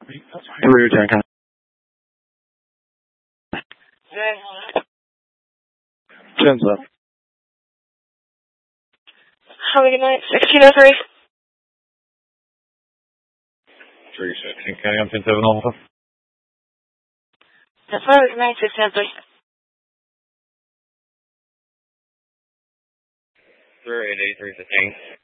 Every return kind Turns up. Have a good night. 1603. 316, can I answer 7 Alpha? That's fine. Good night. 1603. 388, 315.